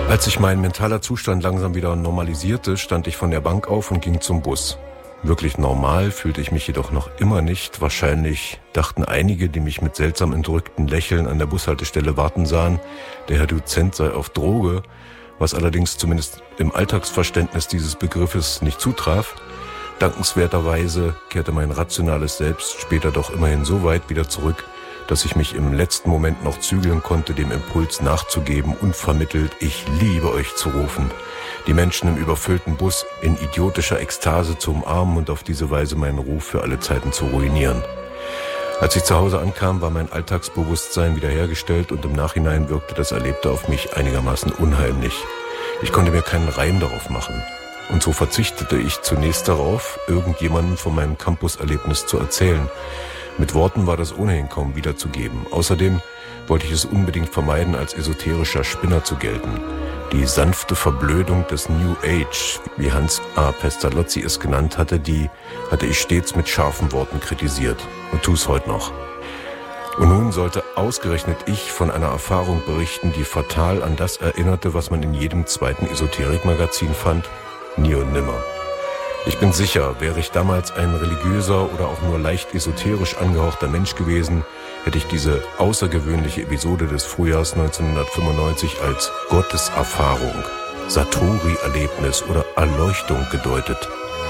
Als sich mein mentaler Zustand langsam wieder normalisierte, stand ich von der Bank auf und ging zum Bus. Wirklich normal fühlte ich mich jedoch noch immer nicht. Wahrscheinlich dachten einige, die mich mit seltsam entrückten Lächeln an der Bushaltestelle warten sahen, der Herr Dozent sei auf Droge, was allerdings zumindest im Alltagsverständnis dieses Begriffes nicht zutraf. Dankenswerterweise kehrte mein rationales Selbst später doch immerhin so weit wieder zurück, dass ich mich im letzten Moment noch zügeln konnte, dem Impuls nachzugeben, unvermittelt „Ich liebe euch" zu rufen, die Menschen im überfüllten Bus in idiotischer Ekstase zu umarmen und auf diese Weise meinen Ruf für alle Zeiten zu ruinieren. Als ich zu Hause ankam, war mein Alltagsbewusstsein wiederhergestellt und im Nachhinein wirkte das Erlebte auf mich einigermaßen unheimlich. Ich konnte mir keinen Reim darauf machen. Und so verzichtete ich zunächst darauf, irgendjemandem von meinem Campuserlebnis zu erzählen. Mit Worten war das ohnehin kaum wiederzugeben. Außerdem wollte ich es unbedingt vermeiden, als esoterischer Spinner zu gelten. Die sanfte Verblödung des New Age, wie Hans A. Pestalozzi es genannt hatte, die hatte ich stets mit scharfen Worten kritisiert und tue es heute noch. Und nun sollte ausgerechnet ich von einer Erfahrung berichten, die fatal an das erinnerte, was man in jedem zweiten Esoterikmagazin fand: nie und nimmer. Ich bin sicher, wäre ich damals ein religiöser oder auch nur leicht esoterisch angehauchter Mensch gewesen, hätte ich diese außergewöhnliche Episode des Frühjahrs 1995 als Gotteserfahrung, Satori-Erlebnis oder Erleuchtung gedeutet.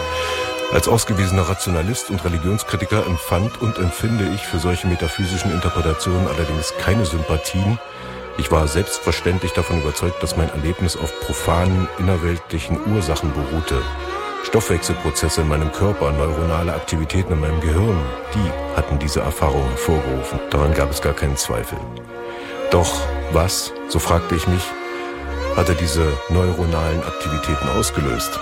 Als ausgewiesener Rationalist und Religionskritiker empfand und empfinde ich für solche metaphysischen Interpretationen allerdings keine Sympathien. Ich war selbstverständlich davon überzeugt, dass mein Erlebnis auf profanen, innerweltlichen Ursachen beruhte. Stoffwechselprozesse in meinem Körper, neuronale Aktivitäten in meinem Gehirn, die hatten diese Erfahrung hervorgerufen. Daran gab es gar keinen Zweifel. Doch was, so fragte ich mich, hatte diese neuronalen Aktivitäten ausgelöst?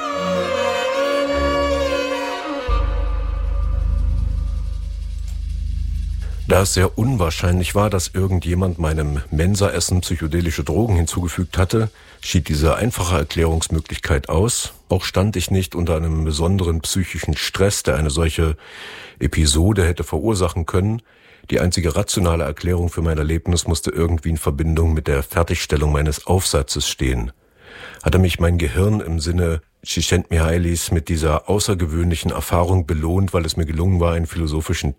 Da es sehr unwahrscheinlich war, dass irgendjemand meinem Mensaessen psychedelische Drogen hinzugefügt hatte, schied diese einfache Erklärungsmöglichkeit aus. Auch stand ich nicht unter einem besonderen psychischen Stress, der eine solche Episode hätte verursachen können. Die einzige rationale Erklärung für mein Erlebnis musste irgendwie in Verbindung mit der Fertigstellung meines Aufsatzes stehen. Hatte mich mein Gehirn im Sinne Csikszentmihalys mit dieser außergewöhnlichen Erfahrung belohnt, weil es mir gelungen war, einen philosophischen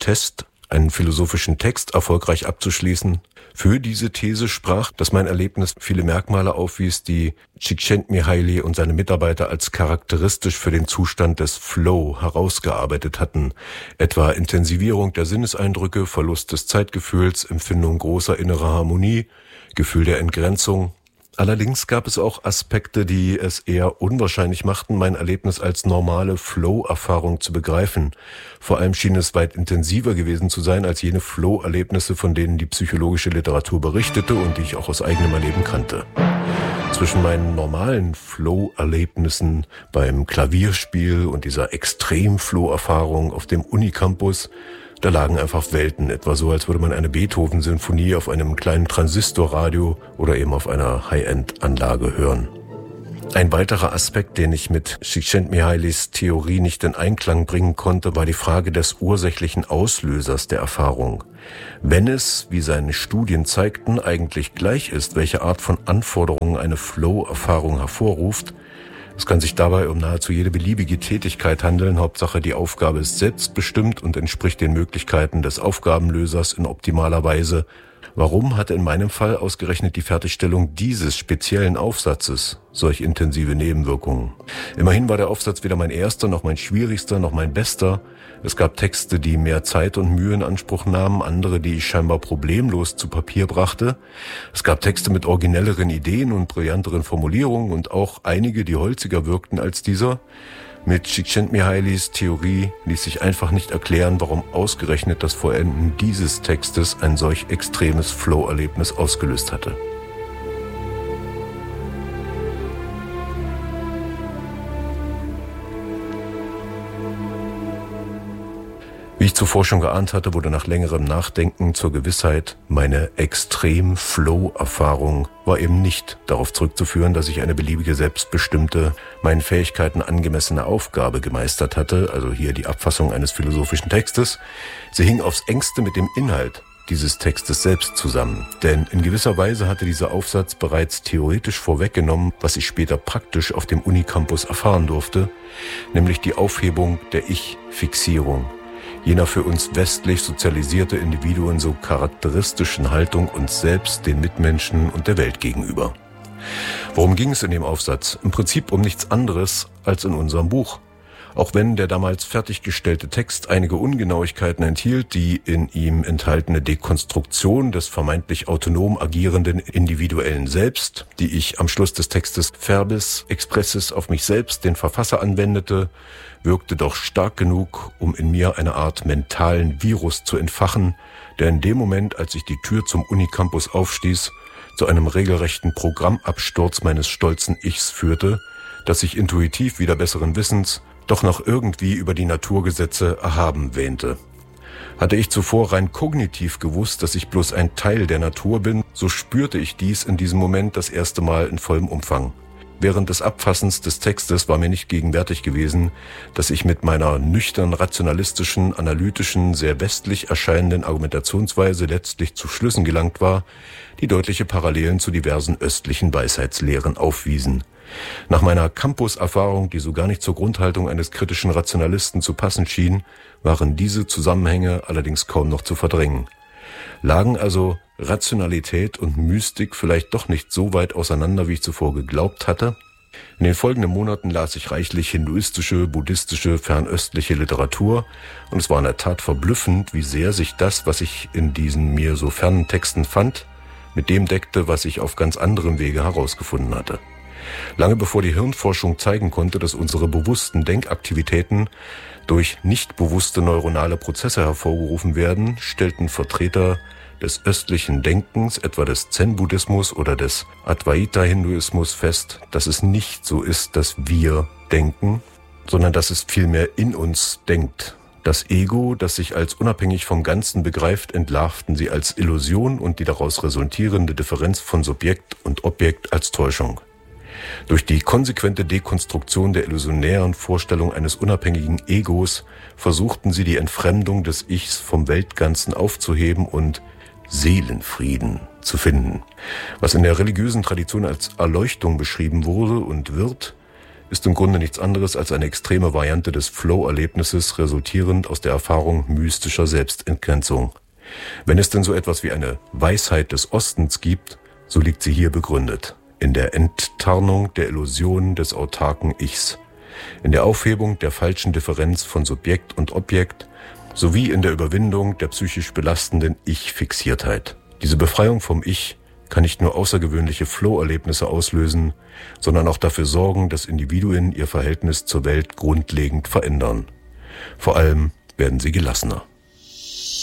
Text erfolgreich abzuschließen? Für diese These sprach, dass mein Erlebnis viele Merkmale aufwies, die Csikszentmihalyi und seine Mitarbeiter als charakteristisch für den Zustand des Flow herausgearbeitet hatten, etwa Intensivierung der Sinneseindrücke, Verlust des Zeitgefühls, Empfindung großer innerer Harmonie, Gefühl der Entgrenzung. Allerdings gab es auch Aspekte, die es eher unwahrscheinlich machten, mein Erlebnis als normale Flow-Erfahrung zu begreifen. Vor allem schien es weit intensiver gewesen zu sein als jene Flow-Erlebnisse, von denen die psychologische Literatur berichtete und die ich auch aus eigenem Erleben kannte. Zwischen meinen normalen Flow-Erlebnissen beim Klavierspiel und dieser Extrem-Flow-Erfahrung auf dem Unicampus, da lagen einfach Welten, etwa so, als würde man eine Beethoven-Sinfonie auf einem kleinen Transistorradio oder eben auf einer High-End-Anlage hören. Ein weiterer Aspekt, den ich mit Csikszentmihalys Theorie nicht in Einklang bringen konnte, war die Frage des ursächlichen Auslösers der Erfahrung. Wenn es, wie seine Studien zeigten, eigentlich gleich ist, welche Art von Anforderungen eine Flow-Erfahrung hervorruft, es kann sich dabei um nahezu jede beliebige Tätigkeit handeln. Hauptsache, die Aufgabe ist selbstbestimmt und entspricht den Möglichkeiten des Aufgabenlösers in optimaler Weise. Warum hatte in meinem Fall ausgerechnet die Fertigstellung dieses speziellen Aufsatzes solch intensive Nebenwirkungen? Immerhin war der Aufsatz weder mein erster, noch mein schwierigster, noch mein bester. Es gab Texte, die mehr Zeit und Mühe in Anspruch nahmen, andere, die ich scheinbar problemlos zu Papier brachte. Es gab Texte mit originelleren Ideen und brillanteren Formulierungen und auch einige, die holziger wirkten als dieser. Mit Csikszentmihalys Theorie ließ sich einfach nicht erklären, warum ausgerechnet das Vollenden dieses Textes ein solch extremes Flow-Erlebnis ausgelöst hatte. Wie ich zuvor schon geahnt hatte, wurde nach längerem Nachdenken zur Gewissheit, meine Extrem-Flow-Erfahrung war eben nicht darauf zurückzuführen, dass ich eine beliebige, selbstbestimmte, meinen Fähigkeiten angemessene Aufgabe gemeistert hatte, also hier die Abfassung eines philosophischen Textes. Sie hing aufs Engste mit dem Inhalt dieses Textes selbst zusammen. Denn in gewisser Weise hatte dieser Aufsatz bereits theoretisch vorweggenommen, was ich später praktisch auf dem Unicampus erfahren durfte, nämlich die Aufhebung der Ich-Fixierung, jener für uns westlich sozialisierte Individuen so charakteristischen Haltung uns selbst, den Mitmenschen und der Welt gegenüber. Worum ging es in dem Aufsatz? Im Prinzip um nichts anderes als in unserem Buch. Auch wenn der damals fertiggestellte Text einige Ungenauigkeiten enthielt, die in ihm enthaltene Dekonstruktion des vermeintlich autonom agierenden individuellen Selbst, die ich am Schluss des Textes verbis expressis auf mich selbst, den Verfasser, anwendete, wirkte doch stark genug, um in mir eine Art mentalen Virus zu entfachen, der in dem Moment, als ich die Tür zum Unicampus aufstieß, zu einem regelrechten Programmabsturz meines stolzen Ichs führte, das sich intuitiv wider besseren Wissens doch noch irgendwie über die Naturgesetze erhaben wähnte. Hatte ich zuvor rein kognitiv gewusst, dass ich bloß ein Teil der Natur bin, so spürte ich dies in diesem Moment das erste Mal in vollem Umfang. Während des Abfassens des Textes war mir nicht gegenwärtig gewesen, dass ich mit meiner nüchtern rationalistischen, analytischen, sehr westlich erscheinenden Argumentationsweise letztlich zu Schlüssen gelangt war, die deutliche Parallelen zu diversen östlichen Weisheitslehren aufwiesen. Nach meiner Campus-Erfahrung, die so gar nicht zur Grundhaltung eines kritischen Rationalisten zu passen schien, waren diese Zusammenhänge allerdings kaum noch zu verdrängen. Lagen also Rationalität und Mystik vielleicht doch nicht so weit auseinander, wie ich zuvor geglaubt hatte? In den folgenden Monaten las ich reichlich hinduistische, buddhistische, fernöstliche Literatur und es war in der Tat verblüffend, wie sehr sich das, was ich in diesen mir so fernen Texten fand, mit dem deckte, was ich auf ganz anderem Wege herausgefunden hatte. Lange bevor die Hirnforschung zeigen konnte, dass unsere bewussten Denkaktivitäten durch nicht bewusste neuronale Prozesse hervorgerufen werden, stellten Vertreter des östlichen Denkens, etwa des Zen-Buddhismus oder des Advaita-Hinduismus fest, dass es nicht so ist, dass wir denken, sondern dass es vielmehr in uns denkt. Das Ego, das sich als unabhängig vom Ganzen begreift, entlarvten sie als Illusion und die daraus resultierende Differenz von Subjekt und Objekt als Täuschung. Durch die konsequente Dekonstruktion der illusionären Vorstellung eines unabhängigen Egos versuchten sie die Entfremdung des Ichs vom Weltganzen aufzuheben und Seelenfrieden zu finden. Was in der religiösen Tradition als Erleuchtung beschrieben wurde und wird, ist im Grunde nichts anderes als eine extreme Variante des Flow-Erlebnisses, resultierend aus der Erfahrung mystischer Selbstentgrenzung. Wenn es denn so etwas wie eine Weisheit des Ostens gibt, so liegt sie hier begründet. In der Enttarnung der Illusion des autarken Ichs, in der Aufhebung der falschen Differenz von Subjekt und Objekt, sowie in der Überwindung der psychisch belastenden Ich-Fixiertheit. Diese Befreiung vom Ich kann nicht nur außergewöhnliche Flow-Erlebnisse auslösen, sondern auch dafür sorgen, dass Individuen ihr Verhältnis zur Welt grundlegend verändern. Vor allem werden sie gelassener.